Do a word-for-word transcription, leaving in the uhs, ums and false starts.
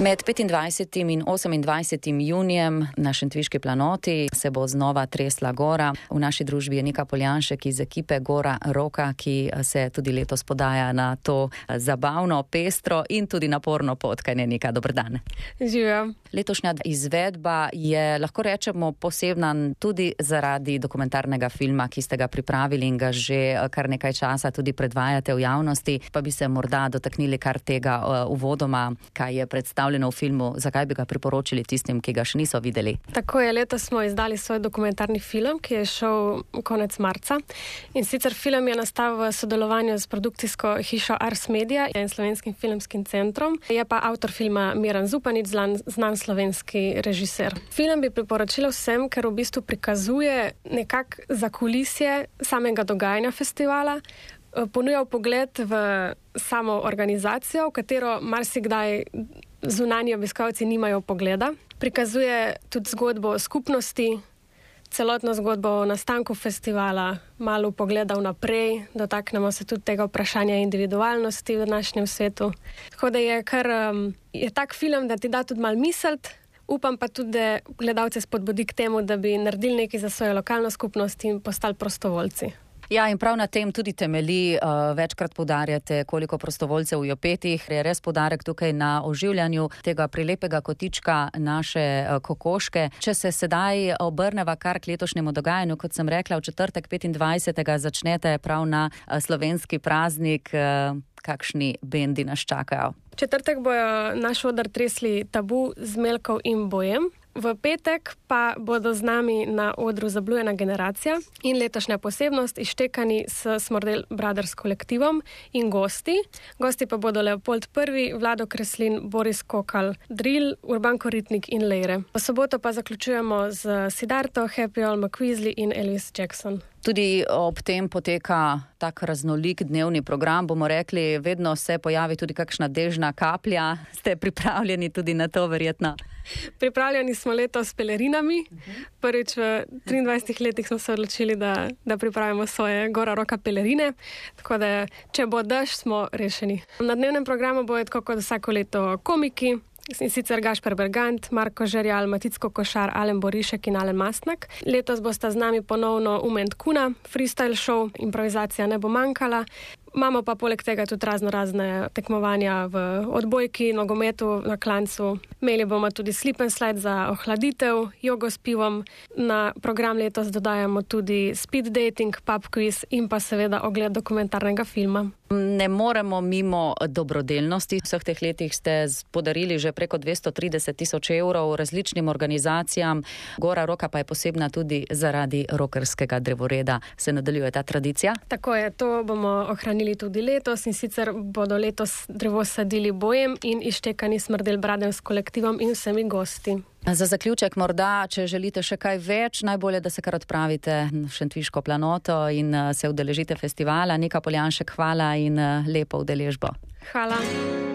Med petindvajsetim in osemindvajsetim junijem na Šentviški planoti se bo znova tresla gora. V naši družbi je Nika Poljanšek iz ekipe Gora Roka, ki se tudi letos podaja na to zabavno, pestro in tudi naporno pot. Kaj ne, Nika, dober dan. Živjo. Letošnja izvedba je, lahko rečemo, posebna tudi zaradi dokumentarnega filma, ki ste ga pripravili in ga že kar nekaj časa tudi predvajate v javnosti. Pa bi se morda dotaknili kar tega uh, uvodoma, kaj je predstavljeno v filmu, zakaj bi ga priporočili tistim, ki ga še niso videli. Tako je, letos smo izdali svoj dokumentarni film, ki je šel konec marca. In sicer film je nastal v sodelovanju s produkcijsko hišo Ars Media in Slovenskim filmskim centrom. Je pa avtor filma Miran Zupanič, znan, znan slovenski režiser. Film bi priporočila vsem, ker v bistvu prikazuje nekak zakulisje samega dogajanja festivala, ponuja pogled v samo organizacijo, v katero marsikdaj zunanji obiskovalci nimajo pogleda. Prikazuje tudi zgodbo skupnosti, celotno zgodbo o nastanku festivala, malo pogleda vnaprej, dotaknemo se tudi tega vprašanja individualnosti v današnjem svetu. Tako da je kar je tak film, da ti da tudi malo misliti. Upam pa tudi, da gledalce spodbudi k temu, da bi naredili nekaj za svojo lokalno skupnost in postali prostovoljci. Ja, in prav na tem tudi temelji, uh, večkrat poudarjate, koliko prostovoljcev v Jopetih. Je res poudarek tukaj na oživljanju tega prilepega kotička naše uh, kokoške. Če se sedaj obrneva kar k letošnjemu dogajanju, kot sem rekla, v četrtek petindvajsetega začnete prav na uh, slovenski praznik. Uh, kakšni bendi nas čakajo? V četrtek bojo naš oder tresli Tabu, Zmelkov in Bojem. V petek pa bodo z nami na odru Zablujena generacija in letošnja posebnost Ištekani s Smordel Brothers kolektivom in gosti. Gosti pa bodo Leopold Prvi, Vlado Kreslin, Boris Kokal, Drill, Urban Koritnik in Lejre. V soboto pa zaključujemo z Siddharto, Happy All McQueasley in Elvis Jackson. Tudi ob tem poteka tak raznolik dnevni program, bomo rekli, vedno se pojavi tudi kakšna dežna kaplja. Ste pripravljeni tudi na to, verjetno? Pripravljeni smo letos s pelerinami. Prvič v triindvajsetih letih smo se odločili, da, da pripravimo svoje Gora Roka pelerine. Tako da, če bo dež, smo rešeni. Na dnevnem programu bojo tako kot vsako leto komiki, in sicer Gašper Bergant, Marko Žerjal, Maticko Košar, Alen Borišek in Alen Mastnak. Letos bosta z nami ponovno Ument Kuna, freestyle show, improvizacija ne bo manjkala. Imamo pa poleg tega tudi razno razne tekmovanja v odbojki, nogometu, na klancu. Imeli bomo tudi slip and slide za ohladitev, jogo s pivom. Na program letos dodajamo tudi speed dating, pub quiz in pa seveda ogled dokumentarnega filma. Ne moremo mimo dobrodelnosti. V vseh teh letih ste podarili že preko dvesto trideset tisoč evrov različnim organizacijam. Gora Roka pa je posebna tudi zaradi rokerskega drevoreda. Se nadaljuje ta tradicija? Tako je, to bomo ohranili tudi letos in sicer bodo letos drevo sadili Bojem in Ištekani Smrdel Brothers kolektivom in vsemi gosti. Za zaključek morda, če želite še kaj več, najbolje, da se kar odpravite v Šentviško planoto in se udeležite festivala. Nika Poljanšek, hvala in lepo udeležbo. Hvala.